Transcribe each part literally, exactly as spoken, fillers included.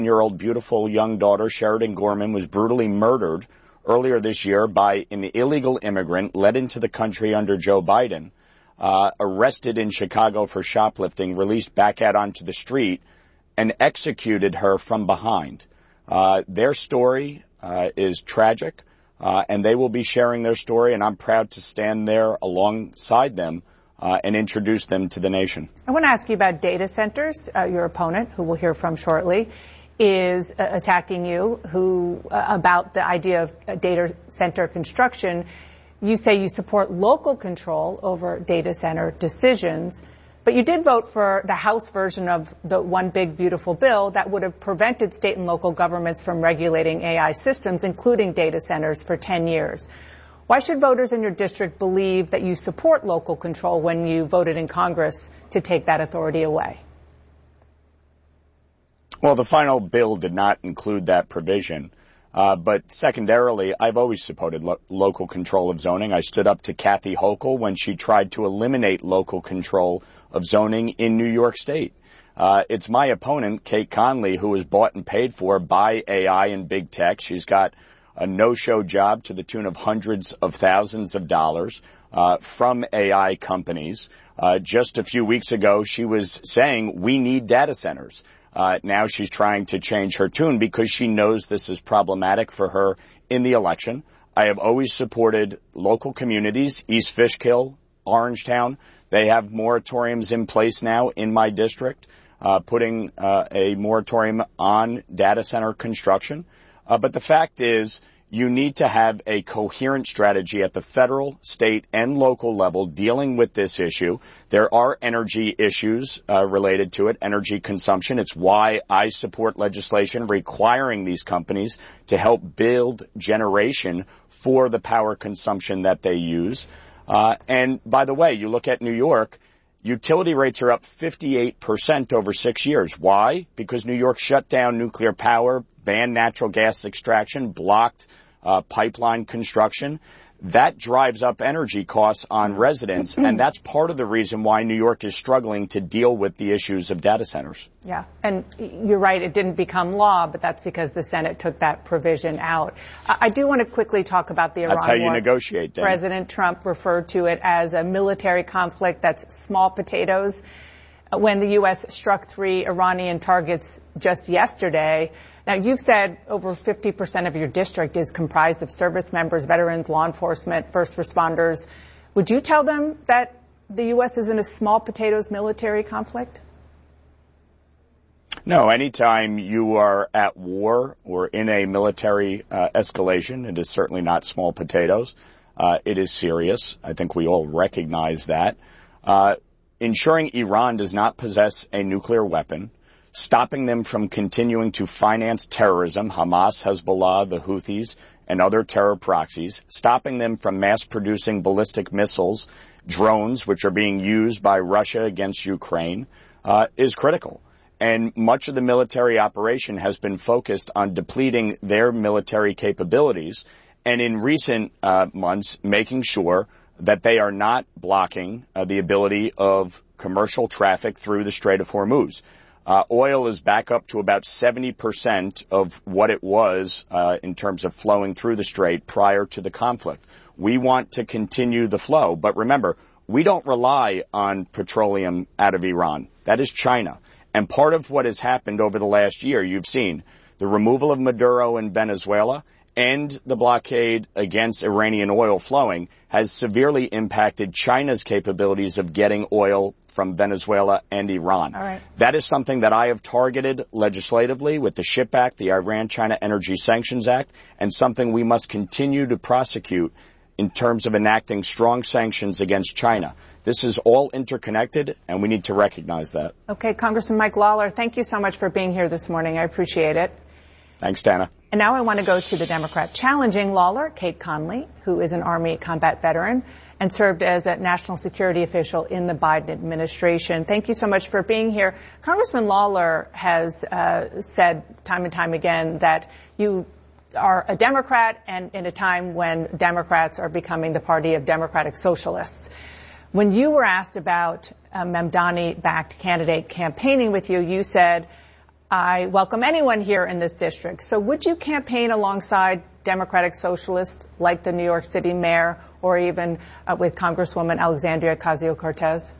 year-old beautiful young daughter, Sheridan Gorman, was brutally murdered earlier this year by an illegal immigrant led into the country under Joe Biden, uh, arrested in Chicago for shoplifting, released back out onto the street, and executed her from behind. Uh, their story uh, is tragic, uh, and they will be sharing their story, and I'm proud to stand there alongside them uh, and introduce them to the nation. I want to ask you about data centers. Uh, your opponent, who we'll hear from shortly, is uh, attacking you who uh, about the idea of uh, data center construction. You say you support local control over data center decisions, but you did vote for the House version of the One Big Beautiful Bill that would have prevented state and local governments from regulating A I systems, including data centers, for ten years. Why should voters in your district believe that you support local control when you voted in Congress to take that authority away? Well, the final bill did not include that provision. Uh, but secondarily, I've always supported lo- local control of zoning. I stood up to Kathy Hochul when she tried to eliminate local control of zoning in New York State. Uh, it's my opponent, Kate Conley, who was bought and paid for by A I and big tech. She's got a no-show job to the tune of hundreds of thousands of dollars uh, from A I companies. Uh, just a few weeks ago, she was saying we need data centers. Uh, now she's trying to change her tune because she knows this is problematic for her in the election. I have always supported local communities, East Fishkill, Orangetown. They have moratoriums in place now in my district, uh, putting uh, a moratorium on data center construction. Uh, but the fact is, you need to have a coherent strategy at the federal, state, and local level dealing with this issue. There are energy issues uh, related to it, energy consumption. It's why I support legislation requiring these companies to help build generation for the power consumption that they use. Uh, and by the way, you look at New York, utility rates are up fifty-eight percent over six years. Why? Because New York shut down nuclear power, banned natural gas extraction, blocked uh, pipeline construction. That drives up energy costs on residents, and that's part of the reason why New York is struggling to deal with the issues of data centers. Yeah, and you're right, it didn't become law, but that's because the Senate took that provision out. I do want to quickly talk about the Iran war. That's how you negotiate, Dan. President Trump referred to it as a military conflict that's small potatoes. When the U S struck three Iranian targets just yesterday, now, you've said over fifty percent of your district is comprised of service members, veterans, law enforcement, first responders. Would you tell them that the U S is in a small potatoes military conflict? No, anytime you are at war or in a military uh, escalation, it is certainly not small potatoes. Uh, it is serious. I think we all recognize that. Uh, ensuring Iran does not possess a nuclear weapon, stopping them from continuing to finance terrorism, Hamas, Hezbollah, the Houthis, and other terror proxies, stopping them from mass-producing ballistic missiles, drones, which are being used by Russia against Ukraine, uh, is critical. And much of the military operation has been focused on depleting their military capabilities, and in recent uh, months, making sure that they are not blocking uh, the ability of commercial traffic through the Strait of Hormuz. Uh, oil is back up to about seventy percent of what it was uh, in terms of flowing through the strait prior to the conflict. We want to continue the flow. But remember, we don't rely on petroleum out of Iran. That is China. And part of what has happened over the last year, you've seen the removal of Maduro in Venezuela and the blockade against Iranian oil flowing has severely impacted China's capabilities of getting oil from Venezuela and Iran. All right. That is something that I have targeted legislatively with the SHIP Act, the Iran-China Energy Sanctions Act, and something we must continue to prosecute in terms of enacting strong sanctions against China. This is all interconnected, and we need to recognize that. Okay, Congressman Mike Lawler, thank you so much for being here this morning. I appreciate it. Thanks, Dana. And now I want to go to the Democrat challenging Lawler, Kate Conley, who is an Army combat veteran and served as a national security official in the Biden administration. Thank you so much for being here. Congressman Lawler has uh, said time and time again that you are a Democrat, and in a time when Democrats are becoming the party of Democratic socialists. When you were asked about a Mamdani-backed candidate campaigning with you, you said, I welcome anyone here in this district. So would you campaign alongside Democratic socialists like the New York City mayor or even uh, with Congresswoman Alexandria Ocasio-Cortez?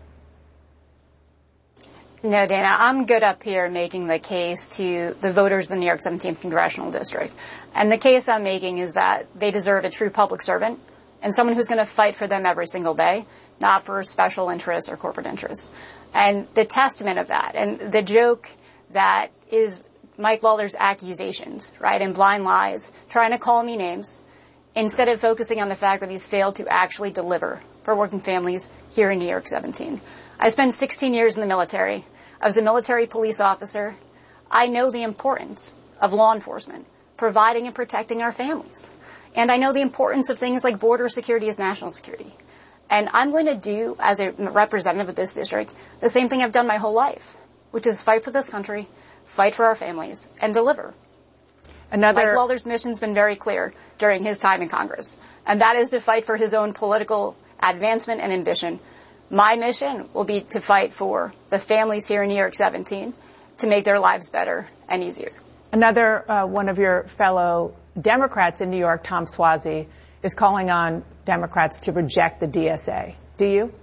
No, Dana, I'm good up here making the case to the voters of the New York seventeenth Congressional District. And the case I'm making is that they deserve a true public servant and someone who's going to fight for them every single day, not for special interests or corporate interests. And the testament of that, and the joke that is Mike Lawler's accusations, right, and blind lies, trying to call me names, instead of focusing on the fact that he's failed to actually deliver for working families here in New York seventeen. I spent sixteen years in the military. I was a military police officer. I know the importance of law enforcement, providing and protecting our families. And I know the importance of things like border security as national security. And I'm going to do, as a representative of this district, the same thing I've done my whole life, which is fight for this country, fight for our families, and deliver. Another Mike Lawler's mission's been very clear during his time in Congress, and that is to fight for his own political advancement and ambition. My mission will be to fight for the families here in New York seventeen to make their lives better and easier. Another uh, one of your fellow Democrats in New York, Tom Suozzi, is calling on Democrats to reject the D S A. Do you?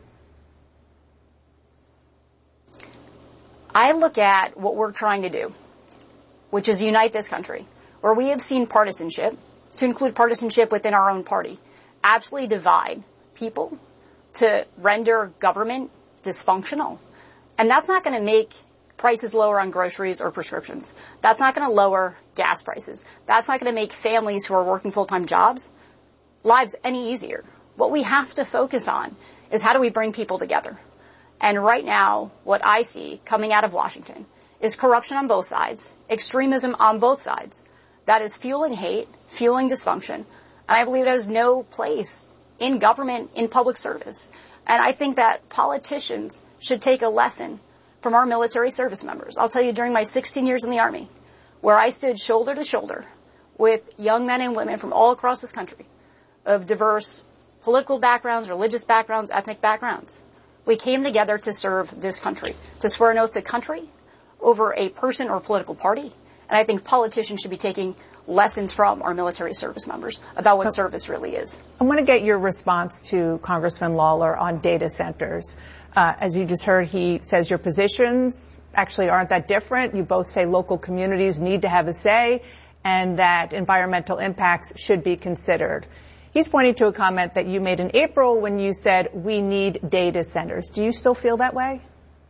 I look at what we're trying to do, which is unite this country, where we have seen partisanship, to include partisanship within our own party, absolutely divide people, to render government dysfunctional. And that's not going to make prices lower on groceries or prescriptions. That's not going to lower gas prices. That's not going to make families who are working full-time jobs lives any easier. What we have to focus on is how do we bring people together. And right now, what I see coming out of Washington is corruption on both sides, extremism on both sides. That is fueling hate, fueling dysfunction. And I believe it has no place in government, in public service. And I think that politicians should take a lesson from our military service members. I'll tell you, during my sixteen years in the Army, where I stood shoulder to shoulder with young men and women from all across this country of diverse political backgrounds, religious backgrounds, ethnic backgrounds, we came together to serve this country, to swear an oath to country over a person or political party. And I think politicians should be taking lessons from our military service members about what service really is. I want to get your response to Congressman Lawler on data centers. Uh, as you just heard, he says your positions actually aren't that different. You both say local communities need to have a say and that environmental impacts should be considered. He's pointing to a comment that you made in April when you said we need data centers. Do you still feel that way?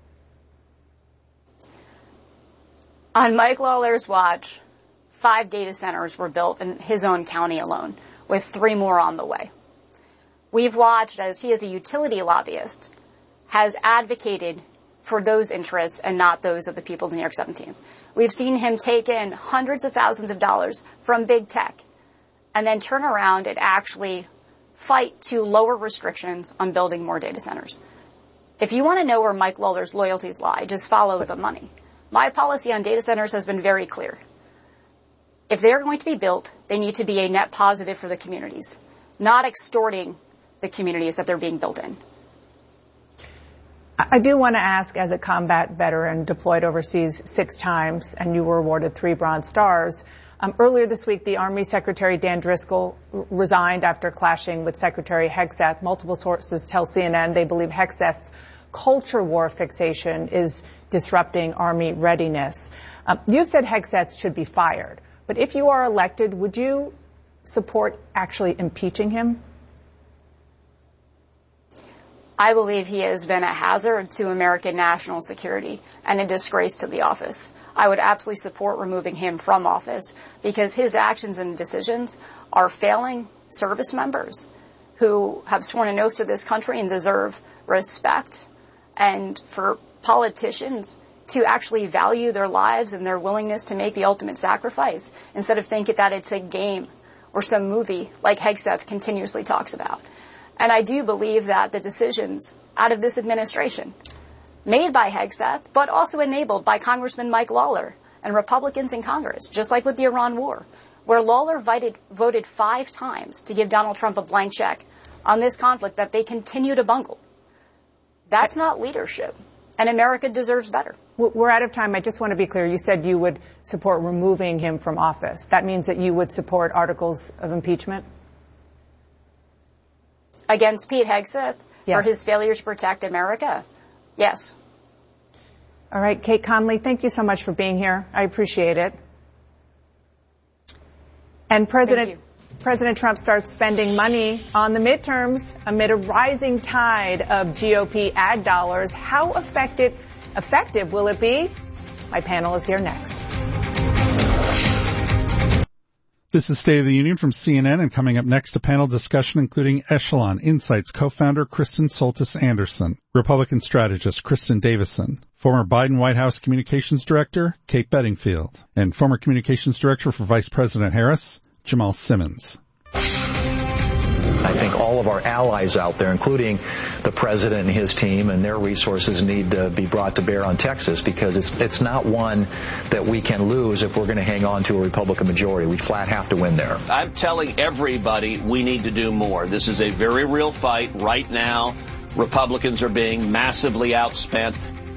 On Mike Lawler's watch, five data centers were built in his own county alone, with three more on the way. We've watched as he, as a utility lobbyist, has advocated for those interests and not those of the people of New York seventeen. We've seen him take in hundreds of thousands of dollars from big tech and then turn around and actually fight to lower restrictions on building more data centers. If you want to know where Mike Lawler's loyalties lie, just follow the money. My policy on data centers has been very clear. If they're going to be built, they need to be a net positive for the communities, not extorting the communities that they're being built in. I do want to ask, as a combat veteran deployed overseas six times, and you were awarded three Bronze Stars, um, earlier this week, the Army Secretary Dan Driscoll r- resigned after clashing with Secretary Hegseth. Multiple sources tell C N N they believe Hegseth's culture war fixation is disrupting Army readiness. Um, you've said Hegseth should be fired, but if you are elected, would you support actually impeaching him? I believe he has been a hazard to American national security and a disgrace to the office. I would absolutely support removing him from office because his actions and decisions are failing service members who have sworn an oath to this country and deserve respect, and for politicians to actually value their lives and their willingness to make the ultimate sacrifice instead of thinking that it's a game or some movie like Hegseth continuously talks about. And I do believe that the decisions out of this administration, made by Hegseth, but also enabled by Congressman Mike Lawler and Republicans in Congress, just like with the Iran war, where Lawler voted, voted five times to give Donald Trump a blank check on this conflict that they continue to bungle. That's not leadership. And America deserves better. We're out of time. I just want to be clear. You said you would support removing him from office. That means that you would support articles of impeachment? Against Pete Hegseth yes. for his failure to protect America? Yes. All right. Kate Conley, thank you so much for being here. I appreciate it. And President President Trump starts spending money on the midterms amid a rising tide of G O P ad dollars. How effective, effective will it be? My panel is here next. This is State of the Union from C N N, and coming up next, a panel discussion including Echelon Insights co-founder Kristen Soltis Anderson, Republican strategist Kristen Davison, former Biden White House Communications Director Kate Bedingfield, and former Communications Director for Vice President Harris, Jamal Simmons. I think all of our allies out there, including the president and his team and their resources, need to be brought to bear on Texas, because it's it's not one that we can lose if we're going to hang on to a Republican majority. We flat have to win there. I'm telling everybody we need to do more. This is a very real fight right now. Republicans are being massively outspent.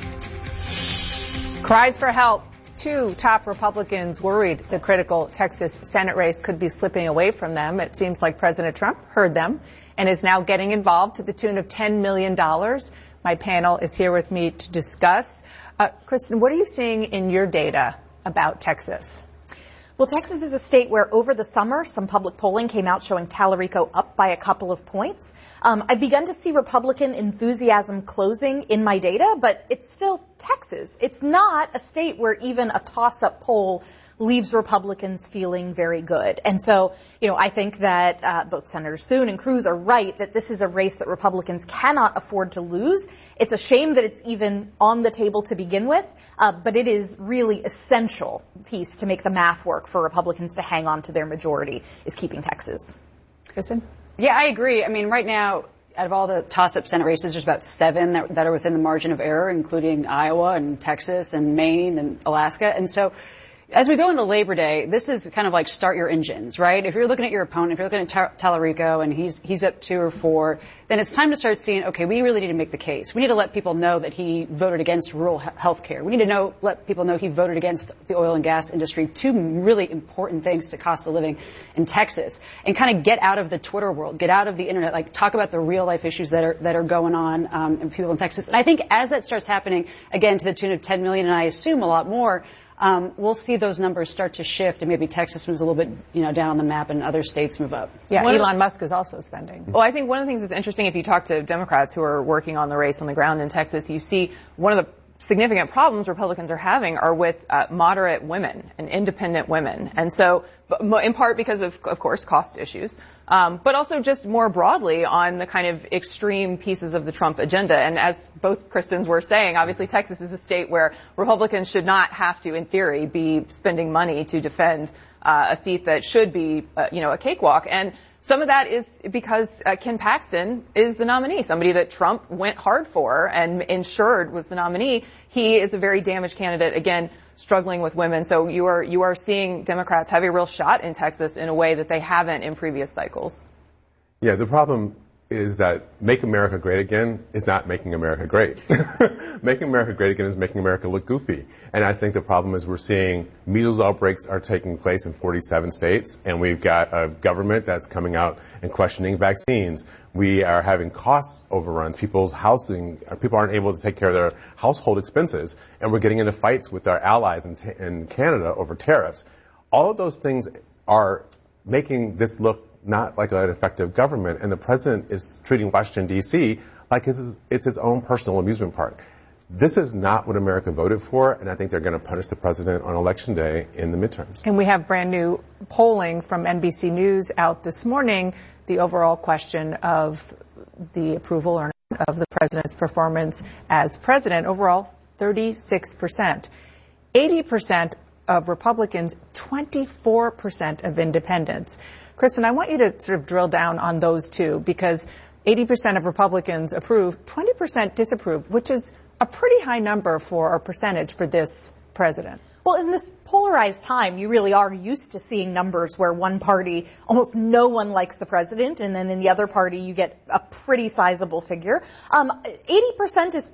Cries for help. Two top Republicans worried the critical Texas Senate race could be slipping away from them. It seems like President Trump heard them and is now getting involved to the tune of ten million dollars. My panel is here with me to discuss. Uh, Kristen, what are you seeing in your data about Texas? Well, Texas is a state where over the summer, some public polling came out showing Tallarico up by a couple of points. Um, I've begun to see Republican enthusiasm closing in my data, but it's still Texas. It's not a state where even a toss-up poll leaves Republicans feeling very good. And so, you know, I think that uh, both Senators Thune and Cruz are right that this is a race that Republicans cannot afford to lose. It's a shame that it's even on the table to begin with, uh, but it is really essential piece to make the math work for Republicans to hang on to their majority is keeping Texas. Kristen? Yeah, I agree. I mean, right now, out of all the toss-up Senate races, there's about seven that, that are within the margin of error, including Iowa and Texas and Maine and Alaska. And so as we go into Labor Day, this is kind of like start your engines, right? If you're looking at your opponent, if you're looking at Tallarico and he's he's up two or four, then it's time to start seeing, okay, we really need to make the case. We need to let people know that he voted against rural health care. We need to know, let people know he voted against the oil and gas industry, two really important things to cost of living in Texas, and kind of get out of the Twitter world, get out of the internet, like talk about the real life issues that are that are going on um, in people in Texas. And I think as that starts happening, again, to the tune of ten million, and I assume a lot more, Um, we'll see those numbers start to shift, and maybe Texas moves a little bit, you know, down on the map, and other states move up. Yeah, one Elon Musk is also spending. Well, I think one of the things that's interesting, if you talk to Democrats who are working on the race on the ground in Texas, you see one of the significant problems Republicans are having are with uh, moderate women and independent women. And so, in part because of, of course, cost issues, um, but also just more broadly on the kind of extreme pieces of the Trump agenda. And as both Kristens were saying, obviously Texas is a state where Republicans should not have to, in theory, be spending money to defend uh, a seat that should be, uh, you know, a cakewalk. And some of that is because uh, Ken Paxton is the nominee, somebody that Trump went hard for and ensured was the nominee. He is a very damaged candidate, again, struggling with women. So you are you are seeing Democrats have a real shot in Texas in a way that they haven't in previous cycles. Yeah, the problem is that Make America Great Again is not making America great. Making America Great Again is making America look goofy. And I think the problem is we're seeing measles outbreaks are taking place in forty-seven states, and we've got a government that's coming out and questioning vaccines. We are having cost overruns. People's housing, people aren't able to take care of their household expenses, and we're getting into fights with our allies in, t- in Canada over tariffs. All of those things are making this look not like an effective government, and the president is treating Washington, D C like it's his, it's his own personal amusement park. This is not what America voted for, and I think they're going to punish the president on Election Day in the midterms. And we have brand new polling from N B C News out this morning, the overall question of the approval or not of the president's performance as president. Overall, thirty-six percent. eighty percent of Republicans, twenty-four percent of independents. Kristen, I want you to sort of drill down on those two, because eighty percent of Republicans approve, twenty percent disapprove, which is a pretty high number for a percentage for this president. Well, in this polarized time, you really are used to seeing numbers where one party, almost no one likes the president, and then in the other party you get a pretty sizable figure. Um, eighty percent is not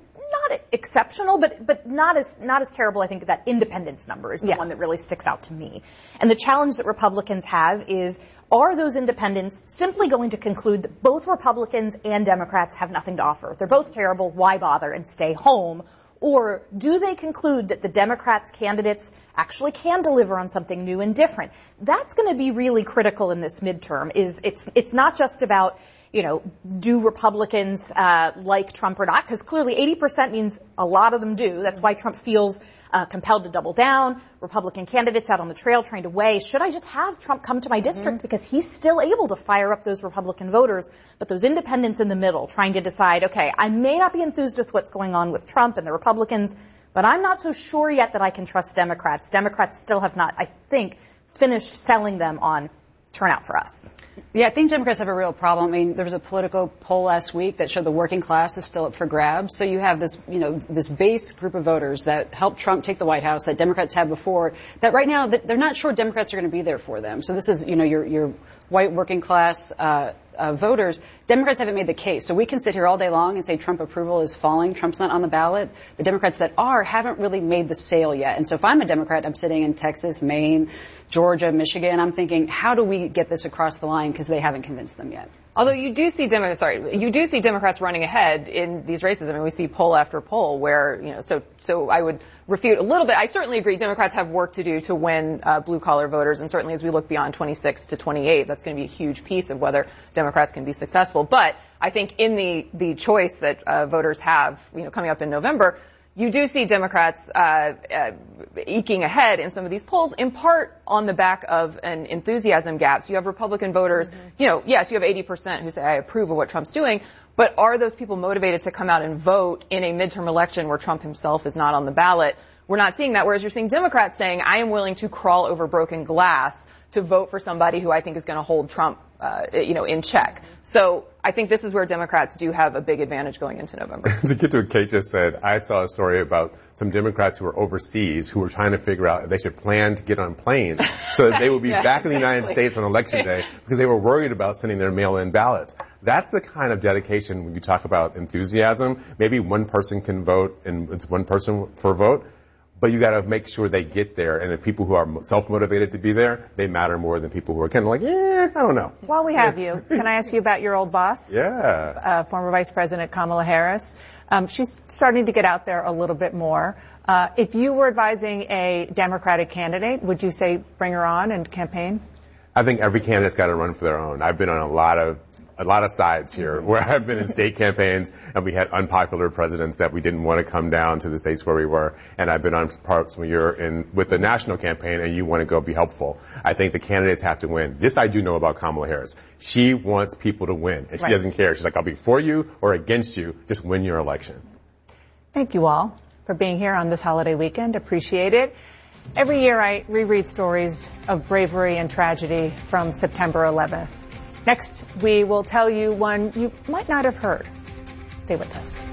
not exceptional, but but not as not as terrible. I think that independence number is the yeah. one that really sticks out to me. And the challenge that Republicans have is, are those independents simply going to conclude that both Republicans and Democrats have nothing to offer? They're both terrible. Why bother, and stay home? Or do they conclude that the Democrats' candidates actually can deliver on something new and different? That's going to be really critical in this midterm. Is it's it's not just about, you know, do Republicans uh, like Trump or not? Because clearly eighty percent means a lot of them do. That's why Trump feels uh, compelled to double down. Republican candidates out on the trail trying to weigh, should I just have Trump come to my district? Mm-hmm. Because he's still able to fire up those Republican voters. But those independents in the middle trying to decide, okay, I may not be enthused with what's going on with Trump and the Republicans, but I'm not so sure yet that I can trust Democrats. Democrats still have not, I think, finished selling them on turnout for us. Yeah, I think Democrats have a real problem. I mean, there was a Politico poll last week that showed the working class is still up for grabs. So you have this, you know, this base group of voters that helped Trump take the White House that Democrats had before, that right now they're not sure Democrats are going to be there for them. So this is, you know, your, your white working class, uh, uh, voters. Democrats haven't made the case. So we can sit here all day long and say Trump approval is falling. Trump's not on the ballot. The Democrats that are haven't really made the sale yet. And so if I'm a Democrat, I'm sitting in Texas, Maine, Georgia, Michigan, I'm thinking, how do we get this across the line? Because they haven't convinced them yet. Although you do see Demo- sorry, you do see Democrats running ahead in these races. I mean, we see poll after poll where, you know, so, so I would refute a little bit. I certainly agree Democrats have work to do to win uh, blue collar voters. And certainly as we look beyond twenty-six to twenty-eight, that's going to be a huge piece of whether Democrats can be successful. But I think in the, the choice that uh, voters have, you know, coming up in November, you do see Democrats uh, uh, eking ahead in some of these polls, in part on the back of an enthusiasm gap. So you have Republican voters, mm-hmm. you know, yes, you have eighty percent who say, I approve of what Trump's doing, but are those people motivated to come out and vote in a midterm election where Trump himself is not on the ballot? We're not seeing that, whereas you're seeing Democrats saying, I am willing to crawl over broken glass to vote for somebody who I think is going to hold Trump, uh, you know, in check. So I think this is where Democrats do have a big advantage going into November. To get to what Kate just said, I saw a story about some Democrats who were overseas who were trying to figure out if they should plan to get on planes so that they would be yeah, back in the United exactly. States on election day because they were worried about sending their mail-in ballots. That's the kind of dedication when you talk about enthusiasm. Maybe one person can vote and it's one person per vote. But you got to make sure they get there, and the people who are self-motivated to be there, they matter more than people who are kind of like, eh, I don't know. While we have you, can I ask you about your old boss? Yeah. Uh, former Vice President Kamala Harris. Um, she's starting to get out there a little bit more. Uh, if you were advising a Democratic candidate, would you say bring her on and campaign? I think every candidate's got to run for their own. I've been on a lot of a lot of sides here where I've been in state campaigns and we had unpopular presidents that we didn't want to come down to the states where we were. And I've been on parts when you're in with the national campaign and you want to go be helpful. I think the candidates have to win. This I do know about Kamala Harris. She wants people to win and she right. doesn't care. She's like, I'll be for you or against you. Just win your election. Thank you all for being here on this holiday weekend. Appreciate it. Every year I reread stories of bravery and tragedy from September eleventh. Next, we will tell you one you might not have heard. Stay with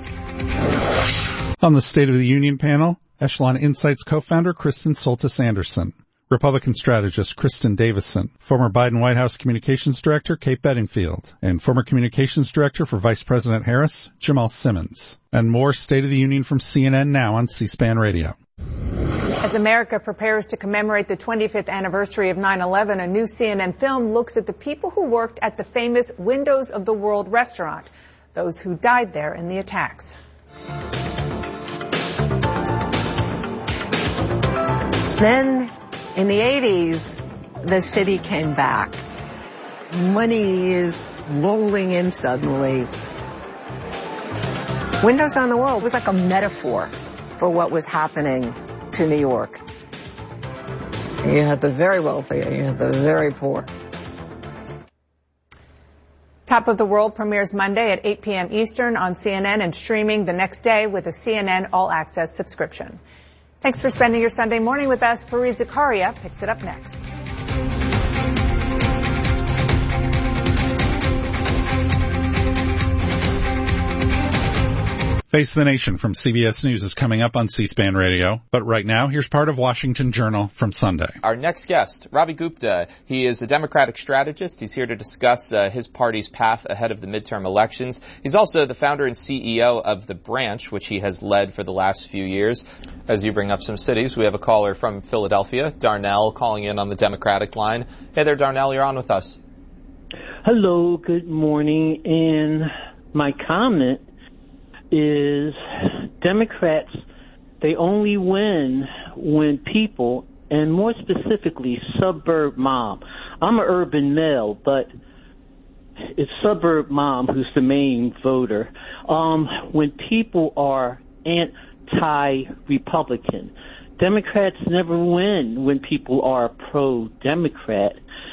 us. On the State of the Union panel, Echelon Insights co-founder Kristen Soltis Anderson, Republican strategist Kristen Davison, former Biden White House Communications Director Kate Bedingfield, and former Communications Director for Vice President Harris, Jamal Simmons. And more State of the Union from C N N now on C-SPAN Radio. As America prepares to commemorate the twenty-fifth anniversary of nine eleven, a new C N N film looks at the people who worked at the famous Windows of the World restaurant, those who died there in the attacks. Then, in the eighties, the city came back. Money is rolling in suddenly. Windows on the World was like a metaphor for what was happening to New York. You had the very wealthy and you had the very poor. Top of the World premieres Monday at eight p.m. Eastern on C N N and streaming the next day with a C N N All Access subscription. Thanks for spending your Sunday morning with us. Fareed Zakaria picks it up next. Face the Nation from C B S News is coming up on C-SPAN Radio. But right now, here's part of Washington Journal from Sunday. Our next guest, Ravi Gupta. He is a Democratic strategist. He's here to discuss uh, his party's path ahead of the midterm elections. He's also the founder and C E O of The Branch, which he has led for the last few years. As you bring up some cities, we have a caller from Philadelphia, Darnell, calling in on the Democratic line. Hey there, Darnell, you're on with us. Hello, good morning. And my comment is Democrats, they only win when people, and more specifically suburb mom. I'm an urban male, but it's suburb mom who's the main voter. Um, when people are anti-Republican, Democrats never win when people are pro-Democrat.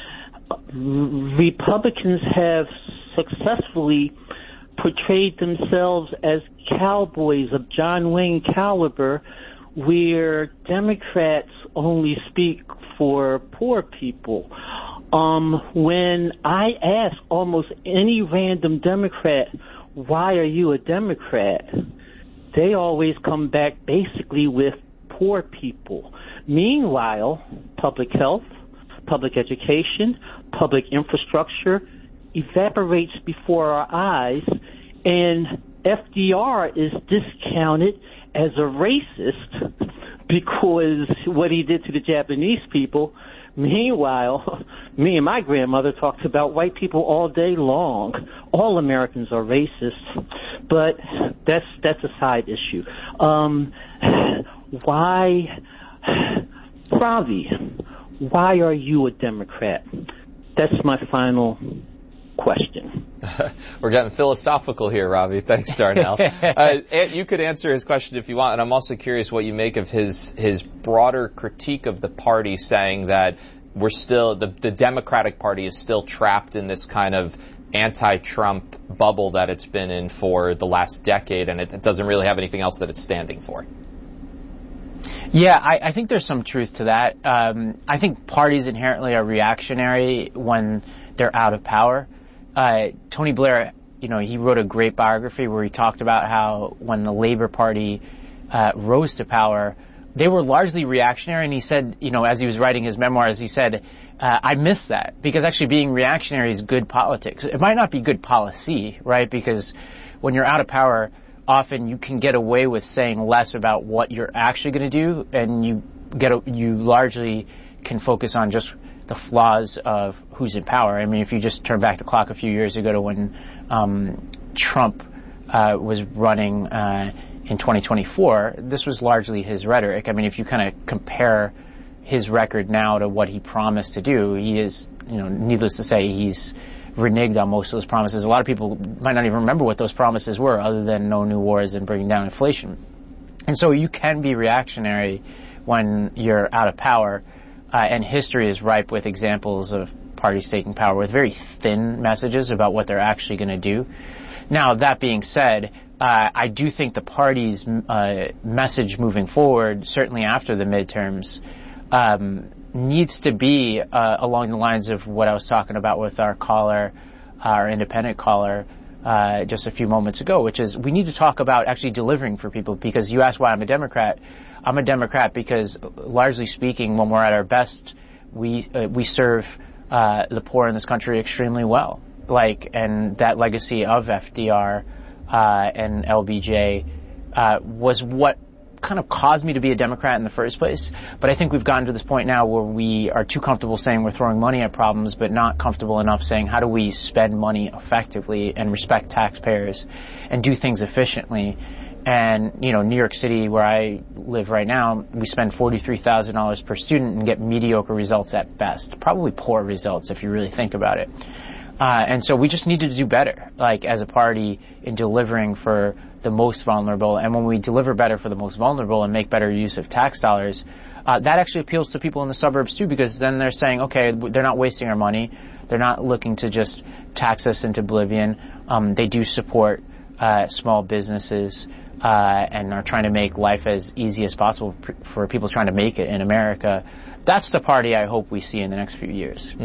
Republicans have successfully portrayed themselves as cowboys of John Wayne caliber, where Democrats only speak for poor people. Um, when I ask almost any random Democrat, why are you a Democrat? They always come back basically with poor people. Meanwhile, public health, public education, public infrastructure evaporates before our eyes, and F D R is discounted as a racist because what he did to the Japanese people. Meanwhile, me and my grandmother talked about white people all day long. All Americans are racist, but that's that's a side issue. Um, why, Ravi, why are you a Democrat? That's my final question. We're getting philosophical here, Ravi. Thanks, Darnell. uh, you could answer his question if you want, and I'm also curious what you make of his his broader critique of the party, saying that we're still the, the Democratic Party is still trapped in this kind of anti-Trump bubble that it's been in for the last decade, and it, it doesn't really have anything else that it's standing for. Yeah, I, I think there's some truth to that. Um, I think parties inherently are reactionary when they're out of power. Uh, Tony Blair, you know, he wrote a great biography where he talked about how when the Labor Party uh, rose to power, they were largely reactionary. And he said, you know, as he was writing his memoirs, he said, uh, I miss that because actually being reactionary is good politics. It might not be good policy, right? Because when you're out of power, often you can get away with saying less about what you're actually going to do, and you get a, you largely can focus on just the flaws of who's in power. I mean, if you just turn back the clock a few years ago to when um, Trump uh, was running uh, in twenty twenty-four, this was largely his rhetoric. I mean, if you kind of compare his record now to what he promised to do, he is, you know, needless to say, he's reneged on most of those promises. A lot of people might not even remember what those promises were, other than no new wars and bringing down inflation. And so you can be reactionary when you're out of power. Uh, and history is ripe with examples of parties taking power with very thin messages about what they're actually going to do. Now, that being said, uh, I do think the party's uh, message moving forward, certainly after the midterms, um, needs to be uh, along the lines of what I was talking about with our caller, our independent caller, uh, just a few moments ago, which is we need to talk about actually delivering for people. Because you asked why I'm a Democrat. I'm a Democrat because, largely speaking, when we're at our best, we uh, we serve uh, the poor in this country extremely well. Like, and that legacy of F D R uh, and L B J uh, was what kind of caused me to be a Democrat in the first place. But I think we've gotten to this point now where we are too comfortable saying we're throwing money at problems, but not comfortable enough saying how do we spend money effectively and respect taxpayers and do things efficiently. And, you know, New York City, where I live right now, we spend forty-three thousand dollars per student and get mediocre results at best. Probably poor results if you really think about it. Uh, and so we just need to do better, like, as a party in delivering for the most vulnerable. And when we deliver better for the most vulnerable and make better use of tax dollars, uh, that actually appeals to people in the suburbs too, because then they're saying, okay, they're not wasting our money. They're not looking to just tax us into oblivion. Um, they do support uh, small businesses. Uh, and are trying to make life as easy as possible for people trying to make it in America. That's the party I hope we see in the next few years. Mm.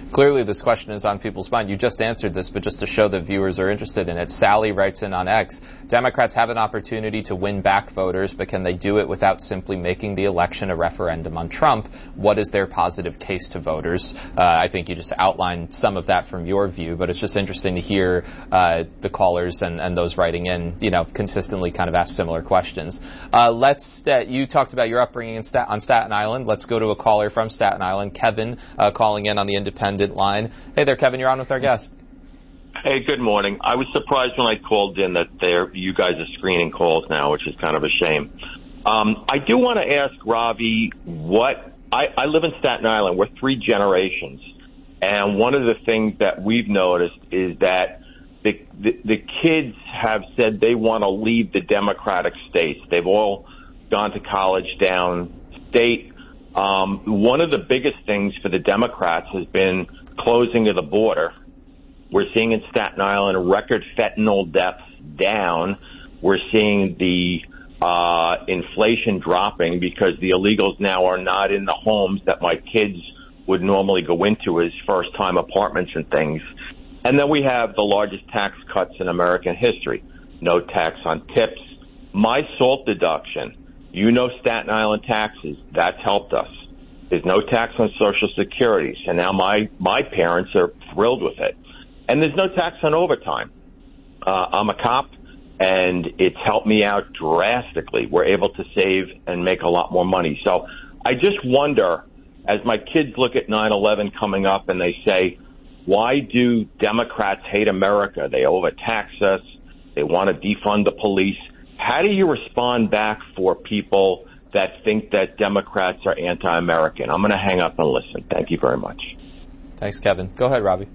Clearly, this question is on people's mind. You just answered this, but just to show that viewers are interested in it, Sally writes in on X, Democrats have an opportunity to win back voters, but can they do it without simply making the election a referendum on Trump? What is their positive case to voters? Uh, I think you just outlined some of that from your view, but it's just interesting to hear uh, the callers and, and those writing in, you know, consistently kind of ask similar questions. Uh, let's, uh, you talked about your upbringing in Stat- on Staten Island. Let's go to a caller from Staten Island, Kevin, uh, calling in on the Independent line. Hey there, Kevin, you're on with our guest. Hey, good morning. I was surprised when I called in that there you guys are screening calls now, which is kind of a shame. Um, I do want to ask Ravi what I, I live in Staten Island. We're three generations, and one of the things that we've noticed is that the the, the kids have said they want to leave the Democratic states. They've all gone to college downstate. Um, one of the biggest things for the Democrats has been closing of the border. We're seeing in Staten Island record fentanyl deaths down. We're seeing the uh, inflation dropping because the illegals now are not in the homes that my kids would normally go into as first-time apartments and things. And then we have the largest tax cuts in American history. No tax on tips. My SALT deduction. You know Staten Island taxes. That's helped us. There's no tax on Social Security. So now my, my parents are thrilled with it. And there's no tax on overtime. Uh, I'm a cop, and it's helped me out drastically. We're able to save and make a lot more money. So I just wonder, as my kids look at nine eleven coming up and they say, why do Democrats hate America? They overtax us. They want to defund the police. How do you respond back for people that think that Democrats are anti-American? I'm going to hang up and listen. Thank you very much. Thanks, Kevin. Go ahead, Robbie.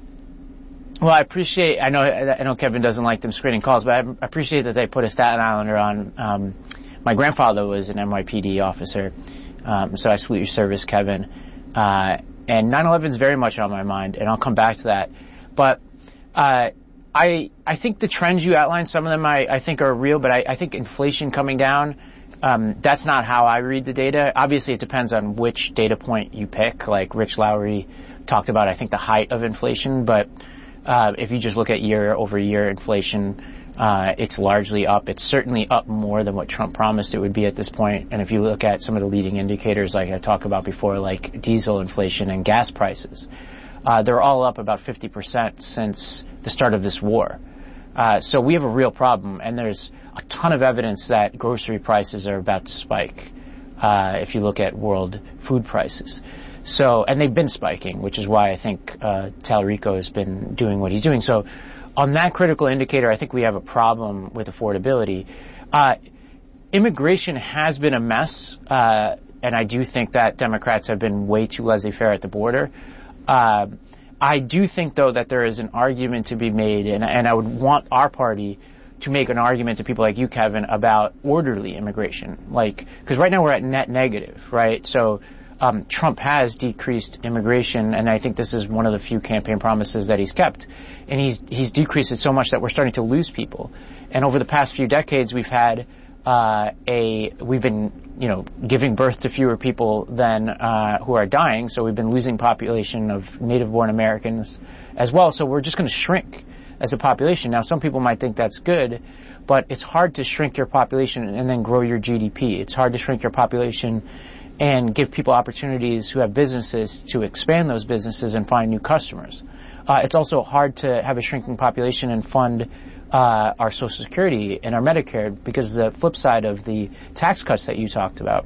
Well, I appreciate, I know, I know Kevin doesn't like them screening calls, but I appreciate that they put a Staten Islander on. Um, my grandfather was an N Y P D officer, um, so I salute your service, Kevin. Uh, and nine eleven is very much on my mind, and I'll come back to that. But, uh, I, I think the trends you outlined, some of them I, I think are real, but I, I think inflation coming down, um, that's not how I read the data. Obviously, it depends on which data point you pick. Like Rich Lowry talked about, I think, the height of inflation, but uh, if you just look at year over year inflation, uh, it's largely up. It's certainly up more than what Trump promised it would be at this point. And if you look at some of the leading indicators, like I talked about before, like diesel inflation and gas prices, uh, they're all up about fifty percent since the start of this war. Uh, so we have a real problem, and there's a ton of evidence that grocery prices are about to spike, uh, if you look at world food prices. So, and they've been spiking, which is why I think, uh, Tallarico has been doing what he's doing. So on that critical indicator, I think we have a problem with affordability. Uh, immigration has been a mess, uh, and I do think that Democrats have been way too laissez-faire at the border. Uh, I do think, though, that there is an argument to be made, and, and I would want our party to make an argument to people like you, Kevin, about orderly immigration. Like, because right now we're at net negative, right? So um, Trump has decreased immigration, and I think this is one of the few campaign promises that he's kept. And he's he's decreased it so much that we're starting to lose people. And over the past few decades, we've had uh, a we've been you know giving birth to fewer people than uh, who are dying. So we've been losing population of native-born Americans as well. So we're just going to shrink as a population. Now, some people might think that's good, but it's hard to shrink your population and then grow your G D P. It's hard to shrink your population and give people opportunities who have businesses to expand those businesses and find new customers. Uh, it's also hard to have a shrinking population and fund uh, our Social Security and our Medicare, because the flip side of the tax cuts that you talked about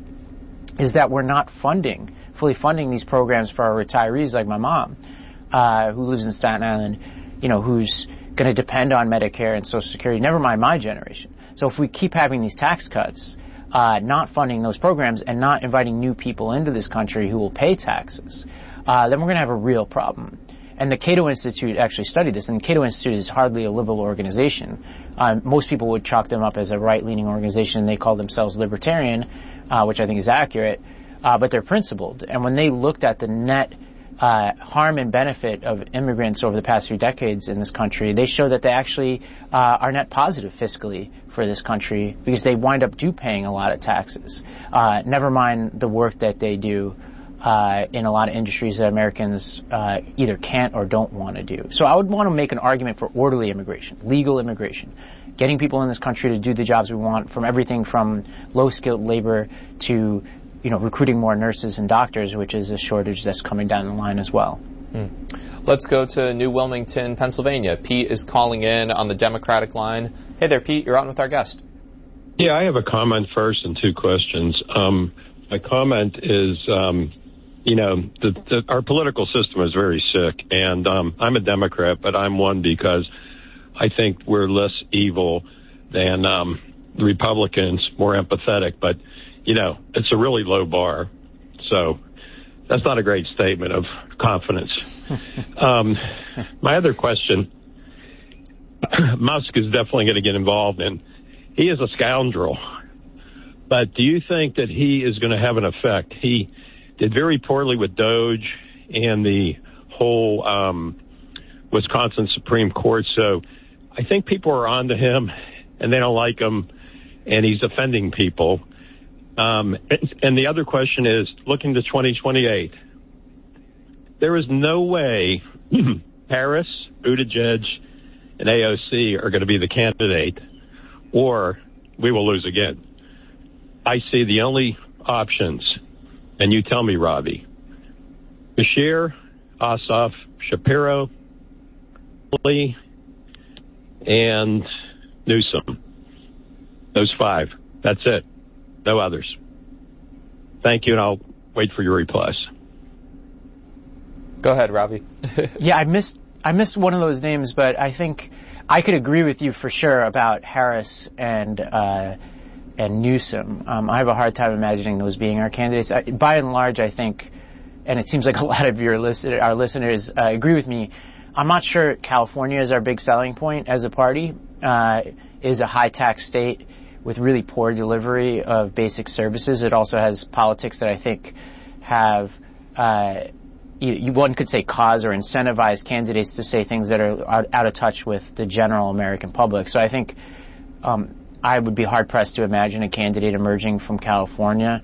is that we're not funding, fully funding these programs for our retirees like my mom, uh, who lives in Staten Island, you know, who's going to depend on Medicare and Social Security, never mind my generation. So if we keep having these tax cuts, uh, not funding those programs and not inviting new people into this country who will pay taxes, uh, then we're going to have a real problem. And the Cato Institute actually studied this, and the Cato Institute is hardly a liberal organization. Um, most people would chalk them up as a right-leaning organization. They call themselves libertarian, uh, which I think is accurate, uh, but they're principled. And when they looked at the net uh, harm and benefit of immigrants over the past few decades in this country, they show that they actually uh, are net positive fiscally for this country, because they wind up do paying a lot of taxes. Uh, never mind the work that they do uh, in a lot of industries that Americans uh, either can't or don't want to do. So I would want to make an argument for orderly immigration, legal immigration, getting people in this country to do the jobs we want, from everything from low-skilled labor to, you know, recruiting more nurses and doctors, which is a shortage that's coming down the line as well. Hmm. Let's go to New Wilmington, Pennsylvania. Pete is calling in on the Democratic line. Hey there, Pete. You're on with our guest. Yeah, I have a comment first and two questions. Um, my comment is, um, you know, the, the, our political system is very sick, and um, I'm a Democrat, but I'm one because I think we're less evil than um, the Republicans, more empathetic. But, you know, it's a really low bar. So that's not a great statement of confidence. um, my other question, Musk is definitely going to get involved in. He is a scoundrel. But do you think that he is going to have an effect? He did very poorly with Doge and the whole um, Wisconsin Supreme Court. So I think people are onto him, and they don't like him, and he's offending people. Um, and, and the other question is, looking to twenty twenty-eight, there is no way Harris, Buttigieg, and A O C are going to be the candidate, or we will lose again. I see the only options, and you tell me, Robbie, Beshear, Ossoff, Shapiro, Lee, and Newsom. Those five. That's it. No others. Thank you, and I'll wait for your replies. Go ahead, Robbie. Yeah, I missed I missed one of those names, but I think I could agree with you for sure about Harris and uh, and Newsom. Um, I have a hard time imagining those being our candidates. I, by and large, I think, and it seems like a lot of your listen, our listeners uh, agree with me, I'm not sure California is our big selling point as a party. Uh, it is a high-tax state with really poor delivery of basic services. It also has politics that I think have, uh, you, one could say, cause or incentivize candidates to say things that are out, out of touch with the general American public. So I think um, I would be hard-pressed to imagine a candidate emerging from California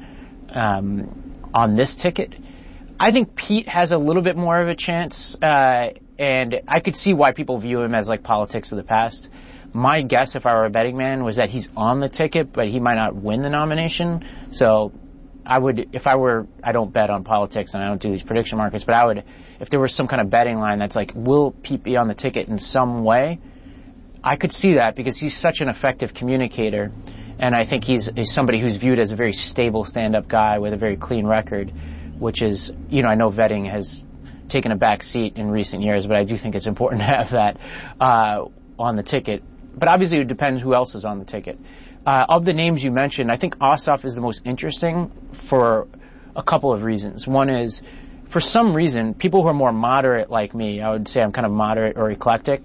um, on this ticket. I think Pete has a little bit more of a chance, uh, and I could see why people view him as like politics of the past. My guess, if I were a betting man, was that he's on the ticket, but he might not win the nomination. So I would, if I were, I don't bet on politics and I don't do these prediction markets, but I would, if there was some kind of betting line that's like, will Pete be on the ticket in some way? I could see that because he's such an effective communicator. And I think he's, he's somebody who's viewed as a very stable stand-up guy with a very clean record, which is, you know, I know vetting has taken a back seat in recent years, but I do think it's important to have that uh, on the ticket. But obviously it depends who else is on the ticket. Uh, of the names you mentioned, I think Ossoff is the most interesting for a couple of reasons. One is, for some reason, people who are more moderate like me, I would say I'm kind of moderate or eclectic,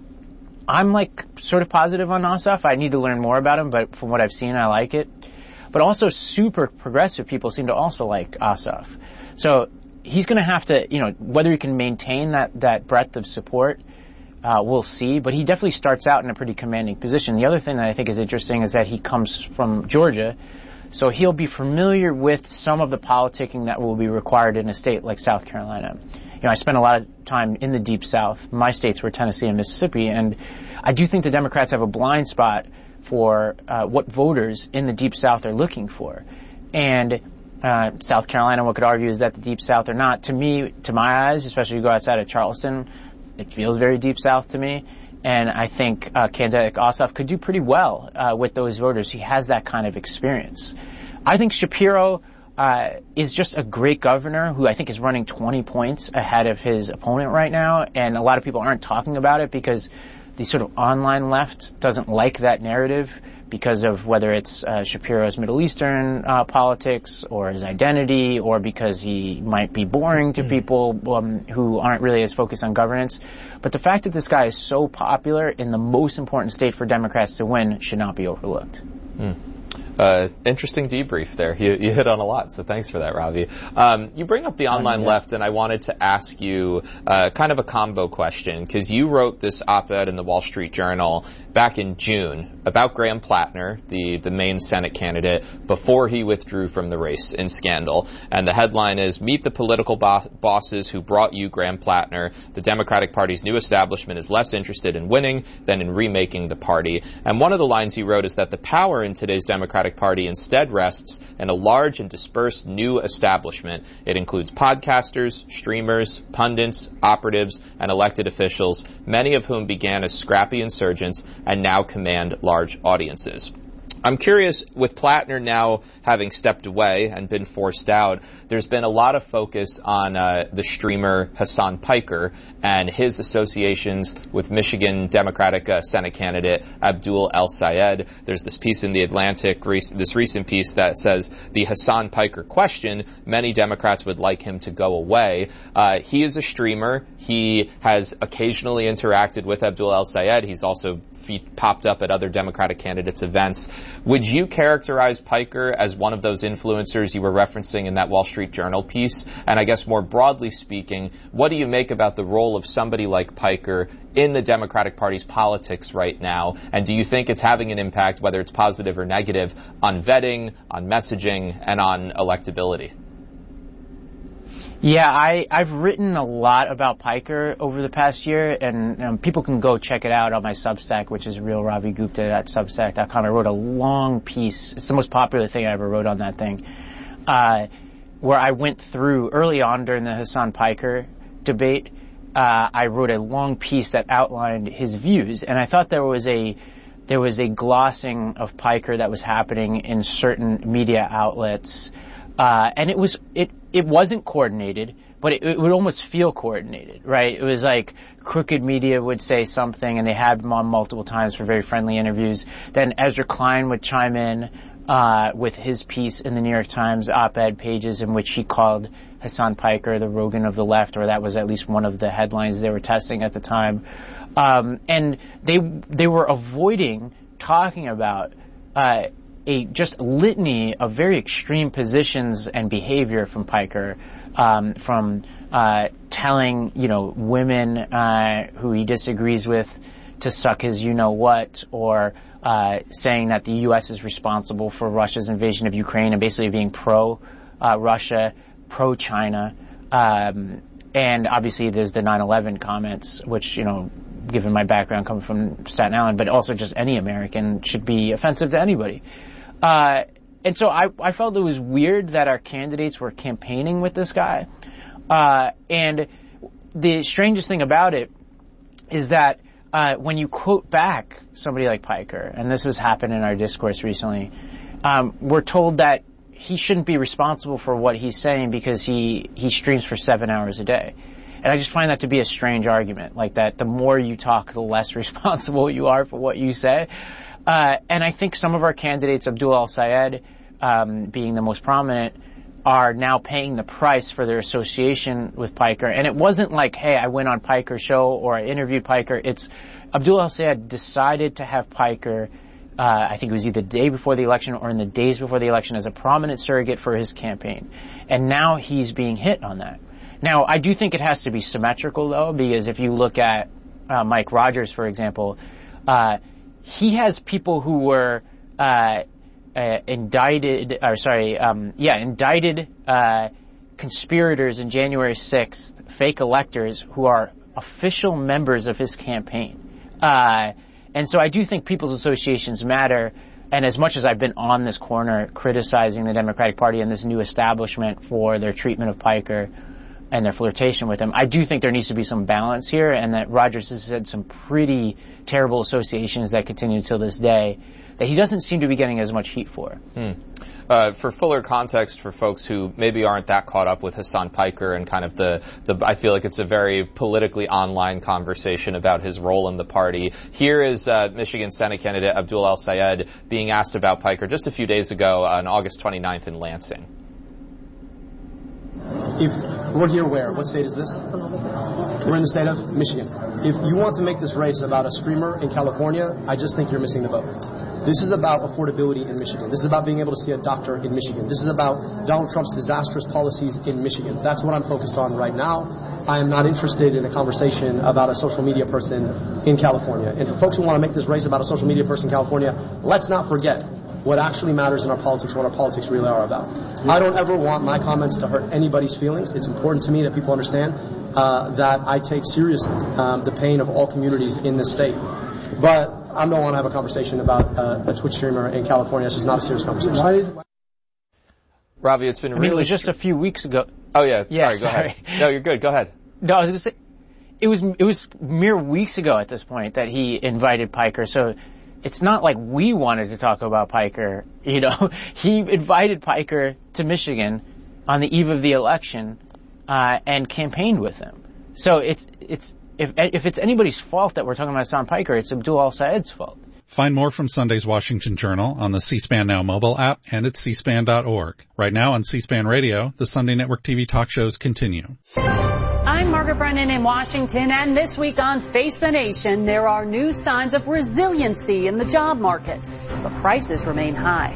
I'm like sort of positive on Ossoff. I need to learn more about him, but from what I've seen, I like it. But also super progressive people seem to also like Ossoff. So he's going to have to, you know, whether he can maintain that, that breadth of support, Uh, we'll see, but he definitely starts out in a pretty commanding position. The other thing that I think is interesting is that he comes from Georgia, so he'll be familiar with some of the politicking that will be required in a state like South Carolina. You know, I spent a lot of time in the Deep South. My states were Tennessee and Mississippi, and I do think the Democrats have a blind spot for uh, what voters in the Deep South are looking for. And uh, South Carolina, one could argue, is that the Deep South or not. To me, to my eyes, especially if you go outside of Charleston, it feels very Deep South to me, and I think uh, candidate Ossoff could do pretty well uh, with those voters. He has that kind of experience. I think Shapiro uh, is just a great governor who I think is running twenty points ahead of his opponent right now, and a lot of people aren't talking about it because the sort of online left doesn't like that narrative because of whether it's uh, Shapiro's Middle Eastern uh, politics or his identity, or because he might be boring to people um, who aren't really as focused on governance. But the fact that this guy is so popular in the most important state for Democrats to win should not be overlooked. Mm. Uh, interesting debrief there. You, you hit on a lot, so thanks for that, Ravi. Um, you bring up the online left, and I wanted to ask you uh, kind of a combo question, because you wrote this op-ed in the Wall Street Journal back in June about Graham Plattner, the, the Maine Senate candidate, before he withdrew from the race in scandal. And the headline is, "Meet the political bo- bosses who brought you Graham Plattner. The Democratic Party's new establishment is less interested in winning than in remaking the party." And one of the lines you wrote is that the power in today's Democratic Party instead rests in a large and dispersed new establishment. It includes podcasters, streamers, pundits, operatives, and elected officials, many of whom began as scrappy insurgents and now command large audiences. I'm curious, with Plattner now having stepped away and been forced out, there's been a lot of focus on uh, the streamer Hasan Piker and his associations with Michigan Democratic uh, Senate candidate Abdul El-Sayed. There's this piece in The Atlantic, this recent piece that says the Hasan Piker question, many Democrats would like him to go away. Uh, he is a streamer. He has occasionally interacted with Abdul El-Sayed. He's also he popped up at other Democratic candidates' events. Would you characterize Piker as one of those influencers you were referencing in that Wall Street Journal piece? And I guess more broadly speaking, what do you make about the role of somebody like Piker in the Democratic Party's politics right now? And do you think it's having an impact, whether it's positive or negative, on vetting, on messaging, and on electability? Yeah, I, I've written a lot about Piker over the past year, and um, people can go check it out on my Substack, which is real ravi gupta at substack dot com. I wrote a long piece. It's the most popular thing I ever wrote on that thing, uh, where I went through, early on during the Hasan Piker debate, uh, I wrote a long piece that outlined his views, and I thought there was a there was a glossing of Piker that was happening in certain media outlets. Uh, and it was, it, it wasn't coordinated, but it, it would almost feel coordinated, right? It was like Crooked Media would say something, and they had him on multiple times for very friendly interviews. Then Ezra Klein would chime in, uh, with his piece in the New York Times op-ed pages in which he called Hasan Piker the Rogan of the left, or that was at least one of the headlines they were testing at the time. Um, and they, they were avoiding talking about, uh, a just litany of very extreme positions and behavior from Piker, um, from uh, telling, you know, women uh, who he disagrees with to suck his you-know-what, or uh, saying that the U S is responsible for Russia's invasion of Ukraine, and basically being pro-Russia, uh, pro-China. Um, and obviously there's the nine eleven comments, which, you know, given my background coming from Staten Island, but also just any American, should be offensive to anybody. Uh, and so I, I felt it was weird that our candidates were campaigning with this guy. Uh, and the strangest thing about it is that, uh, when you quote back somebody like Piker, and this has happened in our discourse recently, um, we're told that he shouldn't be responsible for what he's saying because he, he streams for seven hours a day. And I just find that to be a strange argument, like that the more you talk, the less responsible you are for what you say. Uh, and I think some of our candidates, Abdul El-Sayed, um, being the most prominent, are now paying the price for their association with Piker. And it wasn't like, hey, I went on Piker's show or I interviewed Piker. It's Abdul El-Sayed decided to have Piker, uh, I think it was either the day before the election or in the days before the election, as a prominent surrogate for his campaign. And now he's being hit on that. Now, I do think it has to be symmetrical, though, because if you look at uh, Mike Rogers, for example, uh, he has people who were uh, uh, indicted, or sorry, um, yeah, indicted uh, conspirators in January sixth, fake electors who are official members of his campaign. Uh, and so I do think people's associations matter. And as much as I've been on this corner criticizing the Democratic Party and this new establishment for their treatment of Piker and their flirtation with him, I do think there needs to be some balance here, and that Rogers has had some pretty terrible associations that continue till this day that he doesn't seem to be getting as much heat for. Hmm. Uh, for fuller context for folks who maybe aren't that caught up with Hasan Piker and kind of the, the, I feel like it's a very politically online conversation about his role in the party. Here is uh, Michigan Senate candidate Abdul El-Sayed being asked about Piker just a few days ago on August twenty-ninth in Lansing. If We're here where? What state is this? We're in the state of Michigan. If you want to make this race about a streamer in California, I just think you're missing the boat. This is about affordability in Michigan. This is about being able to see a doctor in Michigan. This is about Donald Trump's disastrous policies in Michigan. That's what I'm focused on right now. I am not interested in a conversation about a social media person in California. And for folks who want to make this race about a social media person in California, let's not forget what actually matters in our politics, what our politics really are about. I don't ever want my comments to hurt anybody's feelings. It's important to me that people understand uh, that I take seriously um, the pain of all communities in this state. But I don't want to have a conversation about uh, a Twitch streamer in California. It's just not a serious conversation. Why did, Ravi, it's been I mean, really... it was just a few weeks ago. Oh, yeah. Yeah, sorry, go sorry. ahead. No, you're good. Go ahead. No, I was going to say, it was, it was mere weeks ago at this point that he invited Piker. So it's not like we wanted to talk about Piker. You know, he invited Piker to Michigan on the eve of the election uh, and campaigned with him. So it's, it's, if, if it's anybody's fault that we're talking about Hassan Piker, it's Abdul Al-Sayed's fault. Find more from Sunday's Washington Journal on the C-SPAN Now mobile app and at c span dot org. Right now on C-SPAN Radio, the Sunday Network T V talk shows continue. I'm Margaret Brennan in Washington, and this week on Face the Nation, there are new signs of resiliency in the job market, but prices remain high.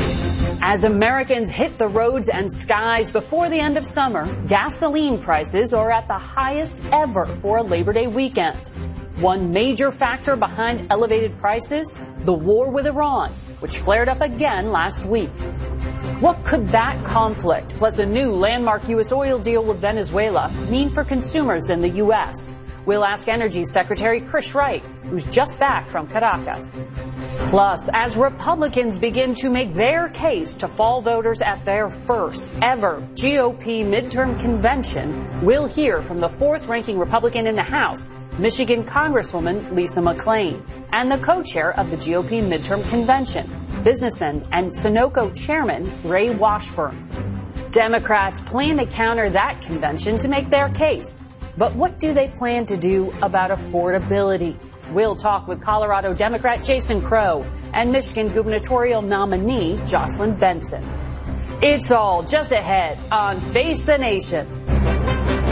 As Americans hit the roads and skies before the end of summer, gasoline prices are at the highest ever for a Labor Day weekend. One major factor behind elevated prices, the war with Iran, which flared up again last week. What could that conflict, plus a new landmark U S oil deal with Venezuela, mean for consumers in the U S? We'll ask Energy Secretary Chris Wright, who's just back from Caracas. Plus, as Republicans begin to make their case to fall voters at their first ever G O P midterm convention, we'll hear from the fourth-ranking Republican in the House, Michigan Congresswoman Lisa McClain, and the co-chair of the G O P midterm convention, businessman and Sunoco chairman Ray Washburn. Democrats plan to counter that convention to make their case. But what do they plan to do about affordability? We'll talk with Colorado Democrat Jason Crow and Michigan gubernatorial nominee Jocelyn Benson. It's all just ahead on Face the Nation.